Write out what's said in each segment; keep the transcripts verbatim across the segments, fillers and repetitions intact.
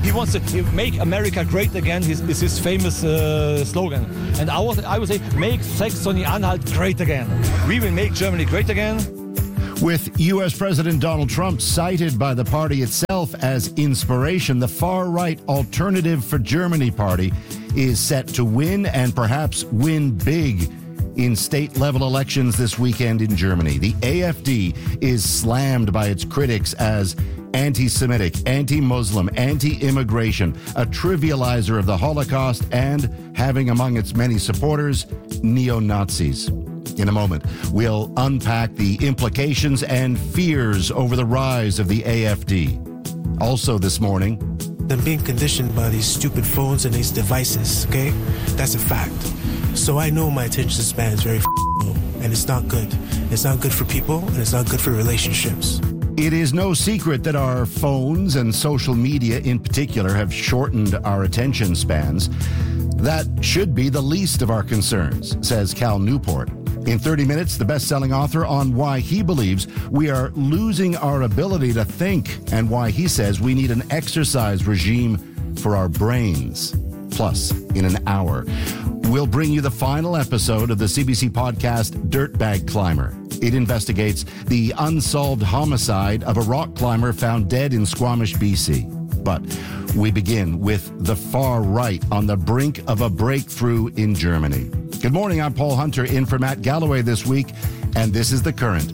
he wants to make America great again. His, is his famous uh, slogan. And I would, I would say, make Saxony-Anhalt great again. We will make Germany great again. With U S President Donald Trump cited by the party itself as inspiration, the far-right Alternative for Germany party is set to win and perhaps win big in state-level elections this weekend in Germany. The A F D is slammed by its critics as anti-Semitic, anti-Muslim, anti-immigration, a trivializer of the Holocaust, and having among its many supporters neo-Nazis. In a moment, we'll unpack the implications and fears over the rise of the A F D. Also this morning, I'm being conditioned by these stupid phones and these devices, okay? That's a fact. So I know my attention span is very low, and it's not good. It's not good for people, and it's not good for relationships. It is no secret that our phones and social media in particular have shortened our attention spans. That should be the least of our concerns, says Cal Newport. In thirty minutes, the best-selling author on why he believes we are losing our ability to think and why he says we need an exercise regime for our brains. Plus, in an hour, we'll bring you the final episode of the C B C podcast Dirtbag Climber. It investigates the unsolved homicide of a rock climber found dead in Squamish, B C. But we begin with the far right on the brink of a breakthrough in Germany. Good morning, I'm Paul Hunter, in for Matt Galloway this week, and this is The Current.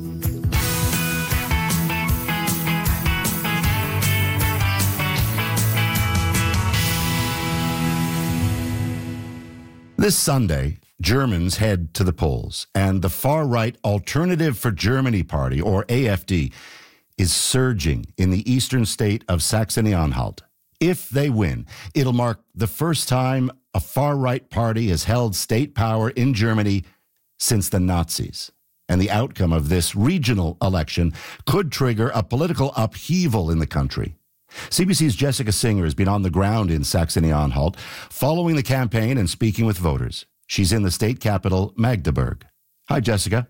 This Sunday, Germans head to the polls, and the far-right Alternative for Germany party, or A F D, is surging in the eastern state of Saxony-Anhalt. If they win, it'll mark the first time a far-right party has held state power in Germany since the Nazis. And the outcome of this regional election could trigger a political upheaval in the country. C B C's Jessica Singer has been on the ground in Saxony-Anhalt, following the campaign and speaking with voters. She's in the state capital, Magdeburg. Hi, Jessica.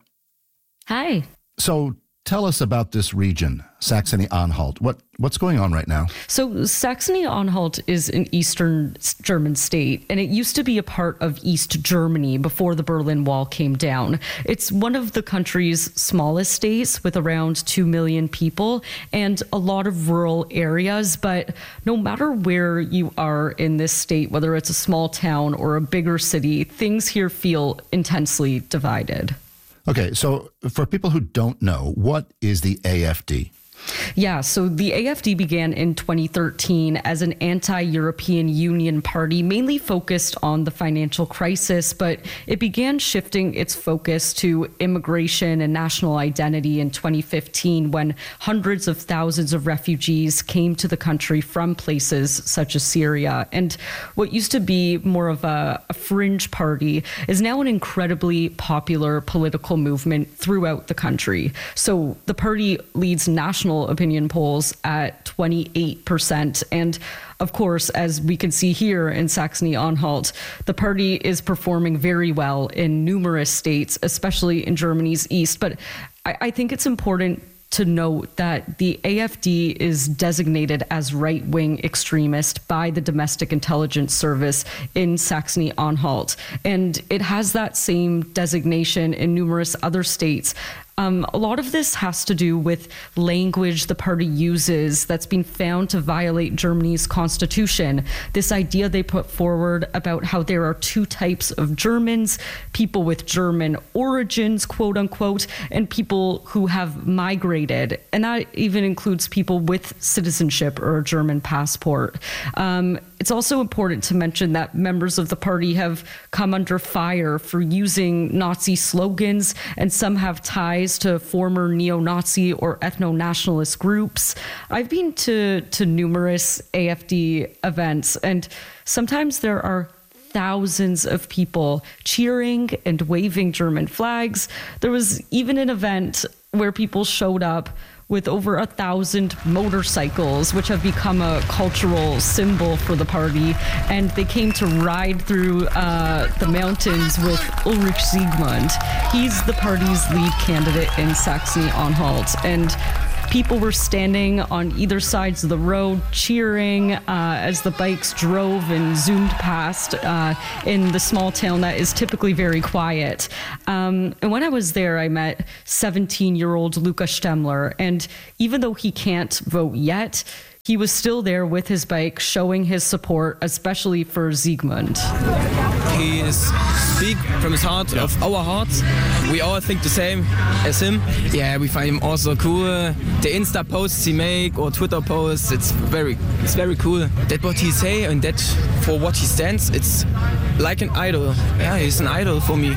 Hi. So tell us about this region, Saxony-Anhalt. What what's going on right now? So Saxony-Anhalt is an Eastern German state, and it used to be a part of East Germany before the Berlin Wall came down. It's one of the country's smallest states with around two million people and a lot of rural areas. But no matter where you are in this state, whether it's a small town or a bigger city, things here feel intensely divided. Okay, so for people who don't know, what is the A F D? Yeah, so the A F D began in twenty thirteen as an anti-European Union party, mainly focused on the financial crisis, but it began shifting its focus to immigration and national identity in twenty fifteen when hundreds of thousands of refugees came to the country from places such as Syria. And what used to be more of a, a fringe party is now an incredibly popular political movement throughout the country. So the party leads national opinion polls at twenty-eight percent. And of course, as we can see here in Saxony-Anhalt, the party is performing very well in numerous states, especially in Germany's east. But I, I think it's important to note that the A F D is designated as right-wing extremist by the Domestic Intelligence Service in Saxony-Anhalt. And it has that same designation in numerous other states. Um, a lot of this has to do with language the party uses that's been found to violate Germany's constitution. This idea they put forward about how there are two types of Germans, people with German origins, quote unquote, and people who have migrated. And that even includes people with citizenship or a German passport. Um, it's also important to mention that members of the party have come under fire for using Nazi slogans, and some have ties to former neo-Nazi or ethno-nationalist groups. I've been to, to numerous A F D events, and sometimes there are thousands of people cheering and waving German flags. There was even an event where people showed up with over a thousand motorcycles, which have become a cultural symbol for the party. And they came to ride through uh, the mountains with Ulrich Siegmund. He's the party's lead candidate in Saxony-Anhalt. And People were standing on either sides of the road cheering uh, as the bikes drove and zoomed past uh, in the small town that is typically very quiet. Um, and when I was there, I met seventeen-year-old Luca Stemmler. And even though he can't vote yet, he was still there with his bike, showing his support, especially for Sigmund. He is speak from his heart, of our hearts. We all think the same as him. Yeah, we find him also cool. The Insta posts he make or Twitter posts, it's very, it's very cool. That what he say and that for what he stands, it's like an idol. Yeah, he's an idol for me.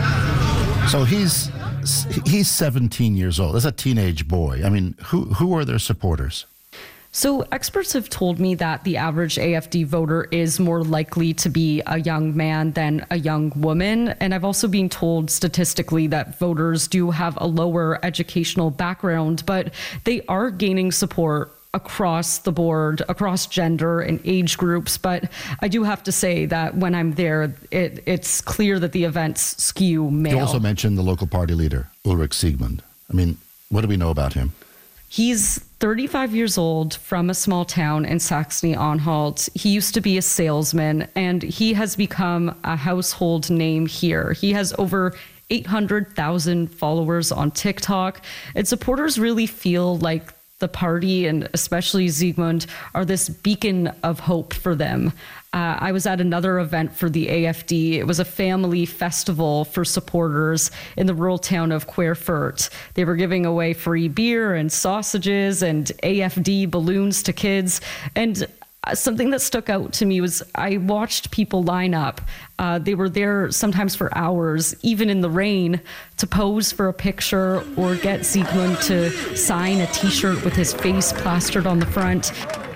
So he's he's seventeen years old. That's a teenage boy. I mean, who who are their supporters? So experts have told me that the average A F D voter is more likely to be a young man than a young woman. And I've also been told statistically that voters do have a lower educational background, but they are gaining support across the board, across gender and age groups. But I do have to say that when I'm there, it, it's clear that the events skew male. You also mentioned the local party leader, Ulrich Sigmund. I mean, what do we know about him? He's thirty-five years old, from a small town in Saxony-Anhalt. He used to be a salesman, and he has become a household name here. He has over eight hundred thousand followers on TikTok, and supporters really feel like the party, and especially Sigmund, are this beacon of hope for them. Uh, I was at another event for the A F D. It was a family festival for supporters in the rural town of Querfurt. They were giving away free beer and sausages and A F D balloons to kids. And something that stuck out to me was I watched people line up. Uh, they were there sometimes for hours, even in the rain, to pose for a picture or get Sigmund to sign a T-shirt with his face plastered on the front.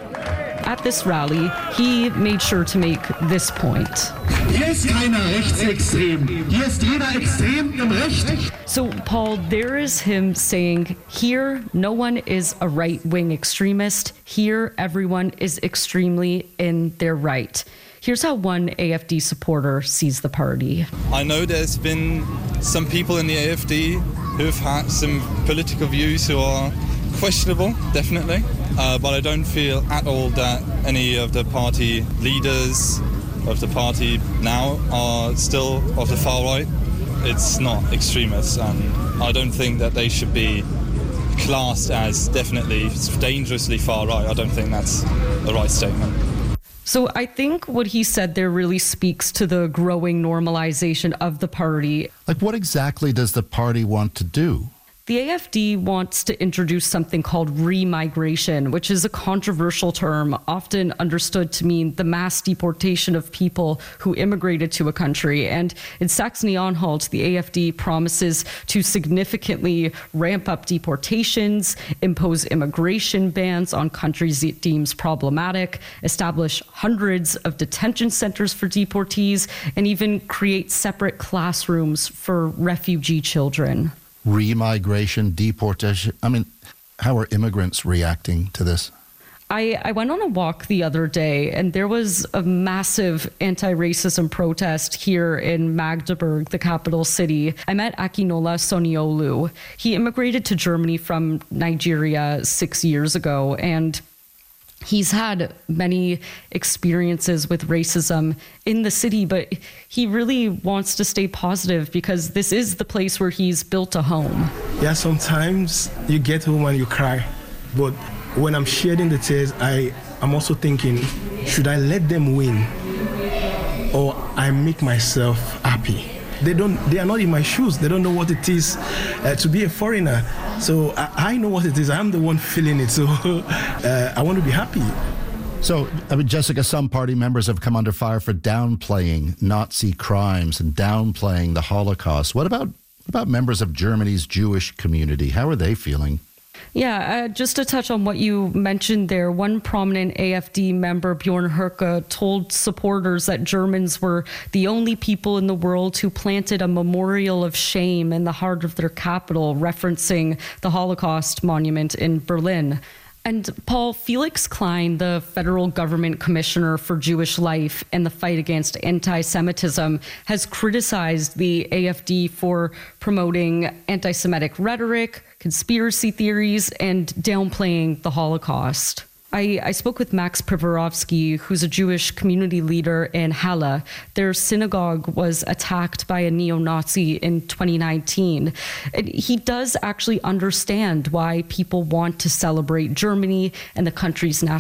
At this rally, he made sure to make this point. Hier ist keiner rechtsextrem. Hier ist jeder extrem im Recht. So, Paul, there is him saying, here, no one is a right-wing extremist. Here, everyone is extremely in their right. Here's how one A F D supporter sees the party. I know there's been some people in the A F D who've had some political views who are questionable, definitely. Uh, but I don't feel at all that any of the party leaders of the party now are still of the far right. It's not extremists, and I don't think that they should be classed as definitely dangerously far right. I don't think that's the right statement. So I think what he said there really speaks to the growing normalization of the party. Like, what exactly does the party want to do? The A F D wants to introduce something called remigration, which is a controversial term, often understood to mean the mass deportation of people who immigrated to a country. And in Saxony-Anhalt, the A F D promises to significantly ramp up deportations, impose immigration bans on countries it deems problematic, establish hundreds of detention centers for deportees, and even create separate classrooms for refugee children. Remigration, deportation. I mean, how are immigrants reacting to this? I, I went on a walk the other day, and there was a massive anti-racism protest here in Magdeburg, the capital city. I met Akinola Soniolu. He immigrated to Germany from Nigeria six years ago, and he's had many experiences with racism in the city, but he really wants to stay positive because this is the place where he's built a home. Yeah, sometimes you get home and you cry, but when I'm shedding the tears, I am also thinking, should I let them win or I make myself happy? They don't. They are not in my shoes. They don't know what it is uh, to be a foreigner. So I, I know what it is. I'm the one feeling it. So uh, I want to be happy. So, I mean, Jessica, some party members have come under fire for downplaying Nazi crimes and downplaying the Holocaust. What about what about members of Germany's Jewish community? How are they feeling? Yeah, uh, just to touch on what you mentioned there, one prominent A F D member, Bjorn Höcke, told supporters that Germans were the only people in the world who planted a memorial of shame in the heart of their capital, referencing the Holocaust monument in Berlin. And Paul, Felix Klein, the federal government commissioner for Jewish life and the fight against anti-Semitism, has criticized the A F D for promoting anti-Semitic rhetoric, conspiracy theories, and downplaying the Holocaust. I, I spoke with Max Privorovsky, who's a Jewish community leader in Halle. Their synagogue was attacked by a neo-Nazi in twenty nineteen. And he does actually understand why people want to celebrate Germany and the country's national